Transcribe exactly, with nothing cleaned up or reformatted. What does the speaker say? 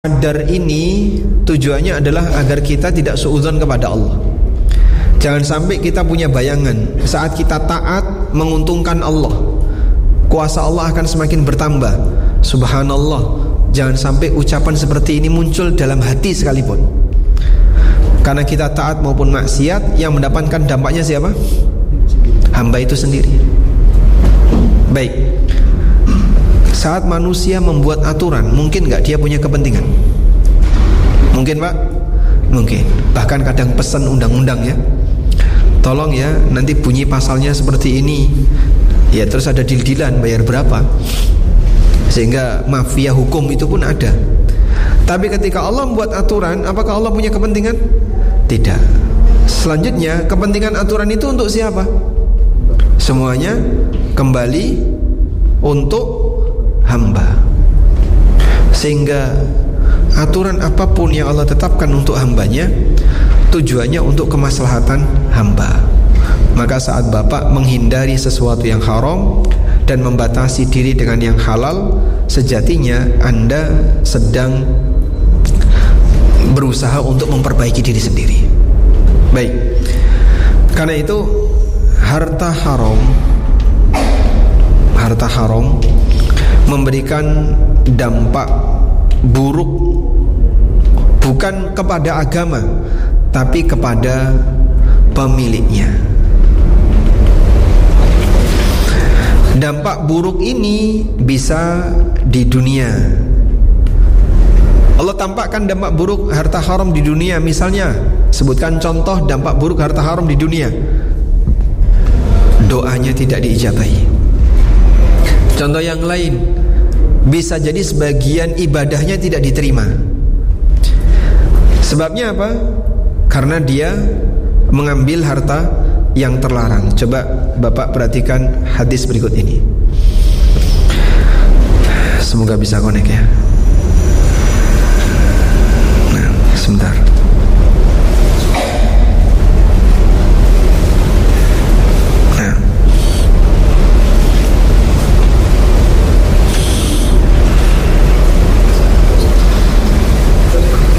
Sadar ini tujuannya adalah agar kita tidak suudzon kepada Allah. Jangan sampai kita punya bayangan saat kita taat menguntungkan Allah, kuasa Allah akan semakin bertambah. Subhanallah. Jangan sampai ucapan seperti ini muncul dalam hati sekalipun. Karena kita taat maupun maksiat, yang mendapatkan dampaknya siapa? Hamba itu sendiri. Baik. Saat manusia membuat aturan, mungkin gak dia punya kepentingan? Mungkin Pak? Mungkin. Bahkan kadang pesan undang-undang ya, tolong ya nanti bunyi pasalnya seperti ini. Ya terus ada deal-dealan, bayar berapa. Sehingga mafia hukum itu pun ada. Tapi ketika Allah membuat aturan, apakah Allah punya kepentingan? Tidak. Selanjutnya, kepentingan aturan itu untuk siapa? Semuanya kembali untuk hamba. Sehingga aturan apapun yang Allah tetapkan untuk hambanya, tujuannya untuk kemaslahatan hamba. Maka saat Bapak menghindari sesuatu yang haram dan membatasi diri dengan yang halal, sejatinya Anda sedang berusaha untuk memperbaiki diri sendiri. Baik. Karena itu harta haram Harta haram memberikan dampak buruk bukan kepada agama, tapi kepada pemiliknya. Dampak buruk ini bisa di dunia. Allah tampakkan dampak buruk harta haram di dunia. Misalnya, sebutkan contoh dampak buruk harta haram di dunia. Doanya tidak diijabahi. Contoh yang lain, bisa jadi sebagian ibadahnya tidak diterima. Sebabnya apa? Karena dia mengambil harta yang terlarang. Coba Bapak perhatikan hadis berikut ini. Semoga bisa connect ya.